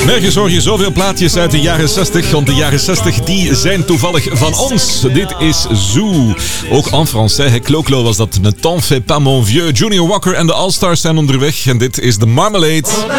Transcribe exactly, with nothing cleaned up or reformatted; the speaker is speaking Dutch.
Nergens hoor je zoveel plaatjes uit de jaren zestig, want de jaren zestig die zijn toevallig van ons. Dit is Zoo. Ook en français, Clo-Clo was dat. Ne t'en fais pas mon vieux. Junior Walker en de All-Stars zijn onderweg en dit is The Marmalade.